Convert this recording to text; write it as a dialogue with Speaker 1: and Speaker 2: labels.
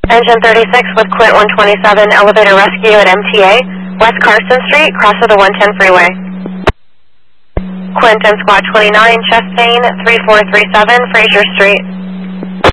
Speaker 1: Engine 36 with Quint 127, elevator rescue at MTA, West Carson Street, cross of the 110 freeway. Quint and Squad 29, chest pain, 3437 Fraser Street.